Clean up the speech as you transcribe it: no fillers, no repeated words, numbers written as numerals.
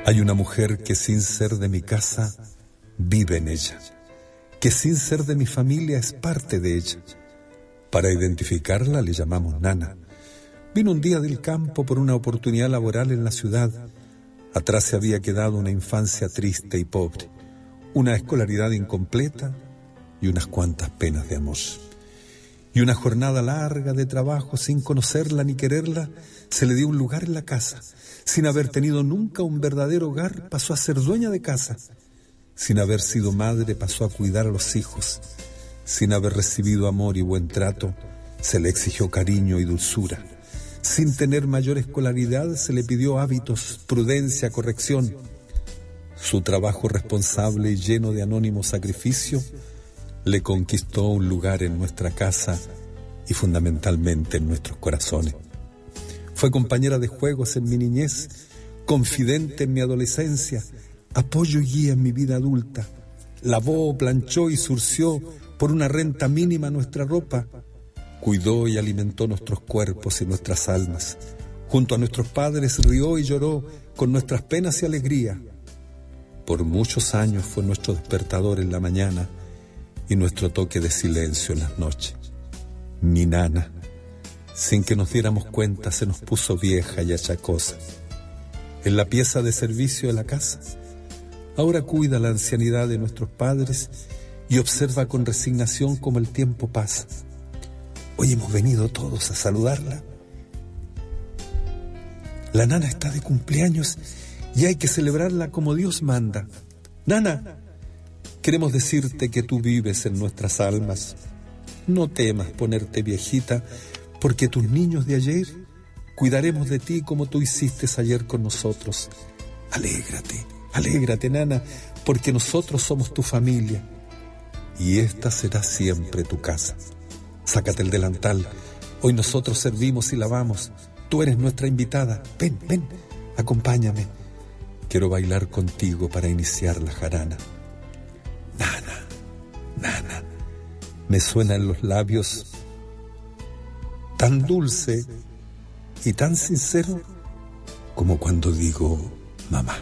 Hay una mujer que sin ser de mi casa vive en ella, que sin ser de mi familia es parte de ella. Para identificarla le llamamos Nana. Vino un día del campo por una oportunidad laboral en la ciudad. Atrás se había quedado una infancia triste y pobre, una escolaridad incompleta y unas cuantas penas de amor. Y una jornada larga de trabajo sin conocerla ni quererla, se le dio un lugar en la casa. Sin haber tenido nunca un verdadero hogar, pasó a ser dueña de casa. Sin haber sido madre, pasó a cuidar a los hijos. Sin haber recibido amor y buen trato, se le exigió cariño y dulzura. Sin tener mayor escolaridad, se le pidió hábitos, prudencia, corrección. Su trabajo responsable y lleno de anónimo sacrificio le conquistó un lugar en nuestra casa y fundamentalmente en nuestros corazones. Fue compañera de juegos en mi niñez, confidente en mi adolescencia, apoyo y guía en mi vida adulta. Lavó, planchó y surció por una renta mínima nuestra ropa. Cuidó y alimentó nuestros cuerpos y nuestras almas. Junto a nuestros padres rió y lloró con nuestras penas y alegría. Por muchos años fue nuestro despertador en la mañana y nuestro toque de silencio en las noches. Mi Nana, sin que nos diéramos cuenta, se nos puso vieja y achacosa. En la pieza de servicio de la casa, ahora cuida la ancianidad de nuestros padres y observa con resignación cómo el tiempo pasa. Hoy hemos venido todos a saludarla. La Nana está de cumpleaños y hay que celebrarla como Dios manda. Nana, queremos decirte que tú vives en nuestras almas. No temas ponerte viejita, porque tus niños de ayer cuidaremos de ti como tú hiciste ayer con nosotros. Alégrate, alégrate, Nana, porque nosotros somos tu familia y esta será siempre tu casa. Sácate el delantal, hoy nosotros servimos y lavamos. Tú eres nuestra invitada. Ven, ven, acompáñame. Quiero bailar contigo para iniciar la jarana. Nana, Nana, me suena en los labios tan dulce y tan sincero como cuando digo mamá.